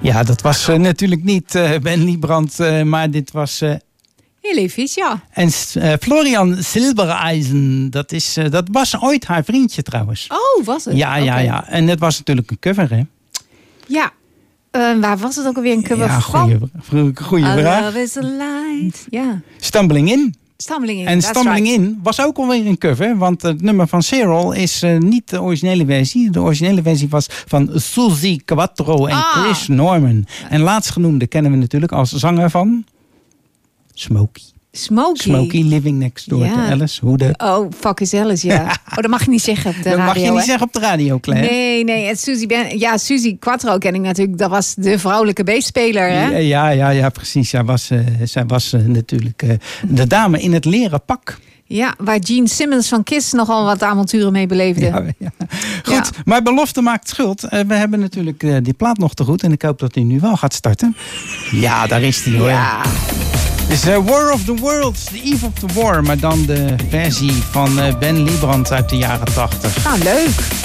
Ja, dat was natuurlijk niet Ben Liebrand, maar dit was... Helene Fischer. En Florian Silbereisen, dat was ooit haar vriendje trouwens. Oh, was het? Ja. En het was natuurlijk een cover, hè? Ja. Waar was het ook alweer een cover van? Goeie vraag. Love is a light. Ja. Stumbling In. En Stumbling In was ook alweer een cover, want het nummer van Cyril is niet de originele versie. De originele versie was van Suzy Quatro en Chris Norman. En laatstgenoemde kennen we natuurlijk als zanger van Smokey Living Next Door to Alice. Oh, fuck is Alice, ja. Oh, dat mag je niet zeggen op de radio. Dat mag je niet zeggen op de radio, Claire. Nee. En Suzy Quatro ken ik natuurlijk. Dat was de vrouwelijke beestspeler, hè? Ja, precies. Zij was natuurlijk de dame in het leren pak. Ja, waar Gene Simmons van Kiss nogal wat avonturen mee beleefde. Ja. Goed, maar belofte maakt schuld. We hebben natuurlijk die plaat nog te goed. En ik hoop dat hij nu wel gaat starten. Ja, daar is hij hoor. Ja. Het is War of the Worlds, The Eve of the War. Maar dan de versie van Ben Liebrand uit de jaren 80. Nou, leuk.